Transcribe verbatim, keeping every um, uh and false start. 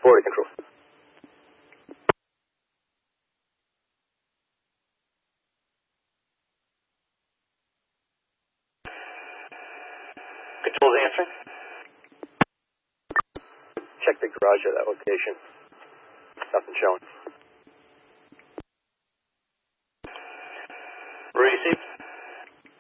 Forward to control. Control's answering. Check the garage at that location. Nothing showing.